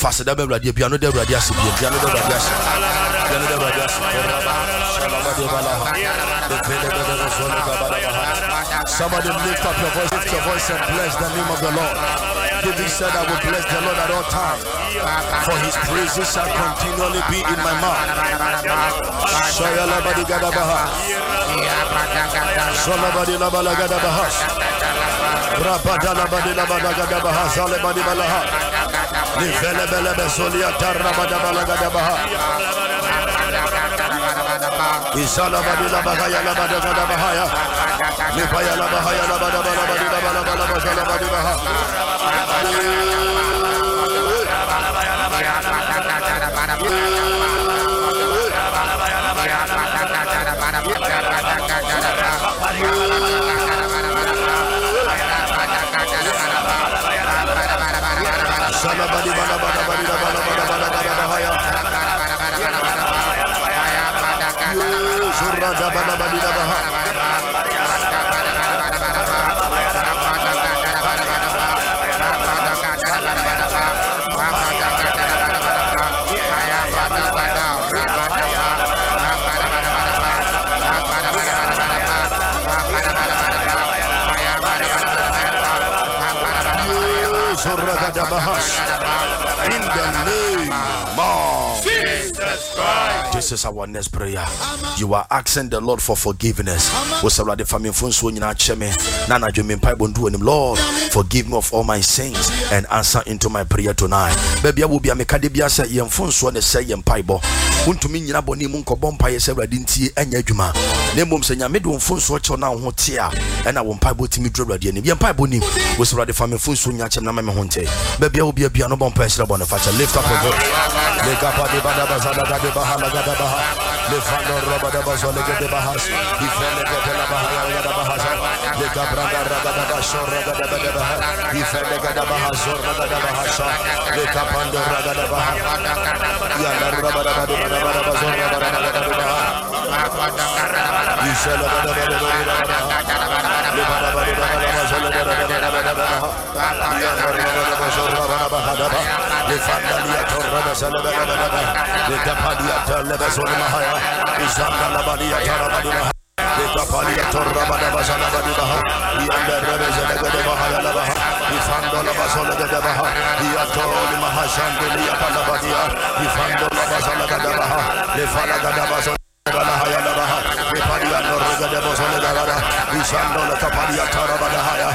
fast da be radio piano da radio as piano da radio as piano da radio as somebody lift up your voice and bless the name of the Lord. David said, I will bless the Lord at all times, for his praises shall continually be in my mouth. Shayalabadi Gadabaha, Solabadi Labalagadabaha, Rabadalabadi Labadagadabaha, Salabadi Balaha, Nivelebele Solia Tarabadabalagadabaha, Isalabadi Labahaya Labadagadabahaya, Nipaya Labahaya Labadabalabadi Labalabadi Baha. In the name of Jesus Christ. This is our next prayer. You are asking the Lord for forgiveness. Lord, forgive me of all my sins and answer into my prayer tonight. Baby, I will be a mekadibia say yem fonso ne say yem paibo. Untumi nyina boni mu nkobom paye se radinti anya adwuma. Na mom se nyame do fonso cho na ho te a na wo paibo timi dro rade ne. Yem paibo ni wo se rade fa me fonso nya chem na me ho nte. Baby, I will be a bia no bom paye se rabo no facha. Lift up your voice. Le kapa de bada bazala de bahala gada baha. Le fando roba de bazole de bahas. Di fele de la bahala gada bahas. Le kabranda ragada bashora gada baha. Di fele gada bahas ragada bahas. Le kapando ragada baha. Ya la roba de bada bazora gada baha. Di fele gada baha. Le bada bazole gada baha. Ya la roba de bazora gada baha. Le fandalia torra bazala gada. Le kapadia torra bazona mahaya. Izanda la badia torra badia. Le kapadia torra bazala badia. Yanda rebezala gada bahaya la baha. Ifando la bazala gada baha. Yatori mahashande ya pala badia. Ifando la bazala gada baha. Le fala gada bazala bahaya la baha. Le padia torra gada bazala gada. Izanda la kapadia torra badia.